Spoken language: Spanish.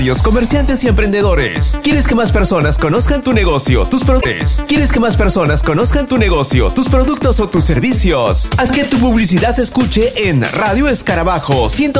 Comerciantes y emprendedores. ¿Quieres que más personas conozcan tu negocio, tus productos? ¿Quieres que más personas conozcan tu negocio, tus productos o tus servicios? Haz que tu publicidad se escuche en Radio Escarabajo 100.